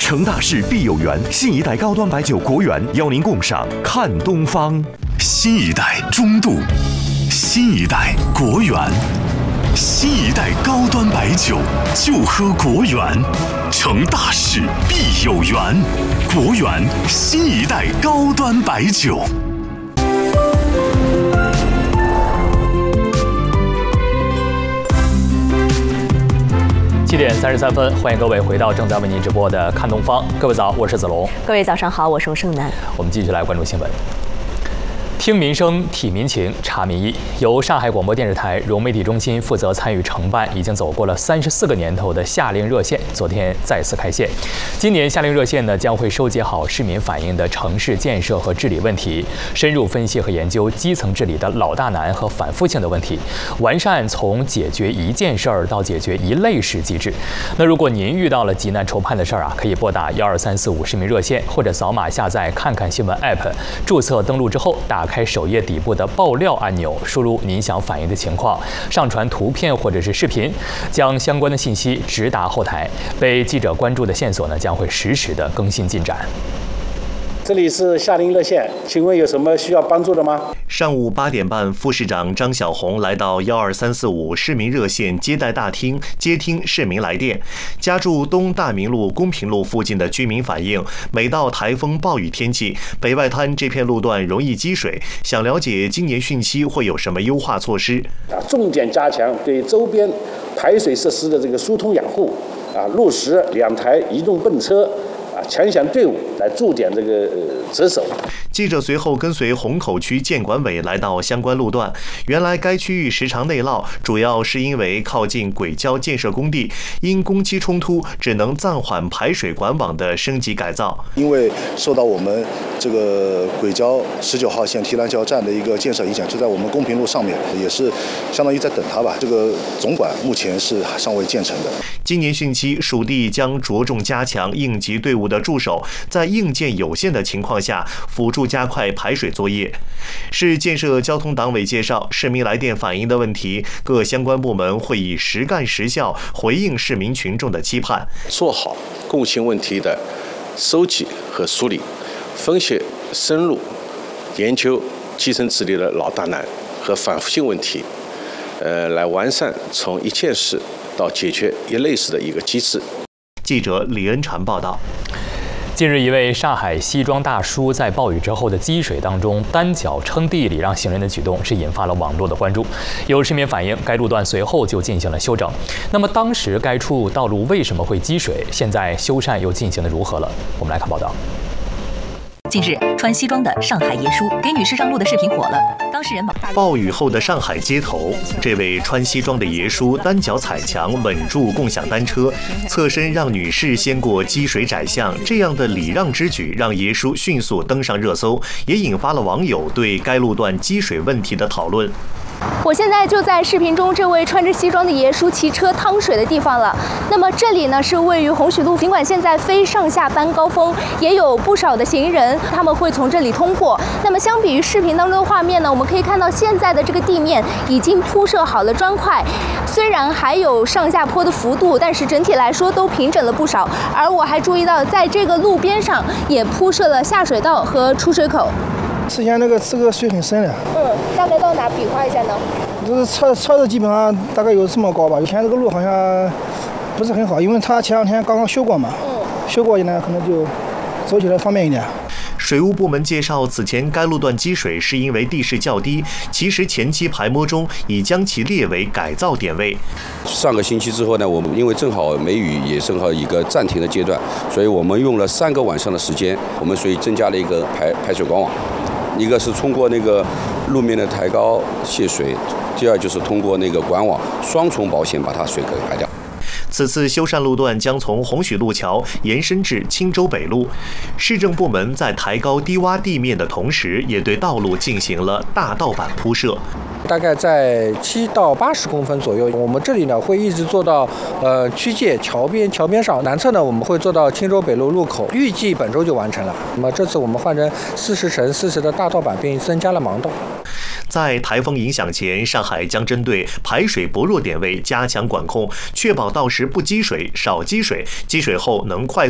成大事必有缘，新一代高端白酒国源邀您共赏看东方。新一代中度，新一代国源，新一代高端白酒就喝国源，成大事必有缘，国源新一代高端白酒。 7点33分，欢迎各位回到正在为您直播的看东方。各位早，我是子龙。 各位早上好，我是盛楠。 我们继续来关注新闻。听民生、体民情、察民意，由上海广播电视台融媒体中心负责参与承办，已经走过了34个年头的夏令热线，昨天再次开线。今年夏令热线呢，将会收集好市民反映的城市建设和治理问题，深入分析和研究基层治理的老大难和反复性的问题，完善从解决一件事儿到解决一类事机制。那如果您遇到了急难愁盼的事儿啊，可以拨打12345市民热线，或者扫码下载看看新闻 App， 注册登录之后打开首页底部的爆料按钮，输入您想反映的情况，上传图片或者是视频，将相关的信息直达后台，被记者关注的线索呢，将会实时的更新进展。 这里是夏令热线，请问有什么需要帮助的吗？ 上午8点半，副市长张小红来到12345市民热线接待大厅接听市民来电。家住东大明路、公平路附近的居民反映，每到台风暴雨天气，北外滩这片路段容易积水，想了解今年汛期会有什么优化措施。 重点加强对周边排水设施的这个疏通养护，落实2台移动泵车。强响队伍来驻点这个值守。 记者随后跟随虹口区建管委来到相关路段，原来该区域时常内涝，主要是因为靠近轨交建设工地，因工期冲突，只能暂缓排水管网的升级改造。 因为受到我们这个轨交19号线提篮桥站的一个建设影响，就在我们公平路上面，也是相当于在等它吧。这个总管目前是尚未建成的。 今年汛期，属地将着重加强应急队伍的驻守，在硬件有限的情况下，辅助加快排水作业。市建设交通党委介绍，市民来电反映的问题，各相关部门会以实干实效回应市民群众的期盼， 做好共性问题的收集和梳理，分析深入研究基层治理的老大难和反复性问题，来完善从一件事到解决一类事的一个机制。 记者李恩传报道。 近日，一位上海西装大叔在暴雨之后的积水当中单脚撑地礼让行人的举动，是引发了网络的关注。有市民反映，该路段随后就进行了修整。那么，当时该处道路为什么会积水？现在修缮又进行得如何了？我们来看报道。 近日，穿西装的上海爷叔给女士上路的视频火了，当事人暴雨后的上海街头，这位穿西装的爷叔单脚踩墙稳住共享单车，侧身让女士先过积水窄巷，这样的礼让之举让爷叔迅速登上热搜，也引发了网友对该路段积水问题的讨论。 我现在就在视频中这位穿着西装的爷叔骑车趟水的地方了。那么这里呢是位于虹许路，尽管现在非上下班高峰，也有不少的行人，他们会从这里通过。那么相比于视频当中的画面呢，我们可以看到现在的这个地面已经铺设好了砖块，虽然还有上下坡的幅度，但是整体来说都平整了不少。而我还注意到，在这个路边上也铺设了下水道和出水口。 之前这个水很深的。 大概到哪比划一下呢？ 这是车子基本上大概有这么高吧。以前这个路好像不是很好，因为它前2天刚刚修过嘛。修过呢，可能就走起来方便一点。 水务部门介绍，此前该路段积水是因为地势较低，其实前期排摸中已将其列为改造点位。 上个星期之后呢，我们因为正好梅雨也正好一个暂停的阶段，所以我们用了3个晚上的时间，我们所以增加了一个排水管网。一个是通过那个路面的抬高泄水，第二就是通过那个管网双重保险把它水给排掉。 此次修缮路段将从虹许路桥延伸至青州北路。市政部门在抬高低洼地面的同时，也对道路进行了大道板铺设。 大概在7到80公分左右。我们这里呢会一直做到区界桥边上，南侧呢我们会做到青州北路路口，预计本周就完成了。那么这次我们换成40×40的大道板，并增加了盲道。 在台风影响前，上海将针对排水薄弱点位加强管控，确保到时不积水、少积水，积水后能快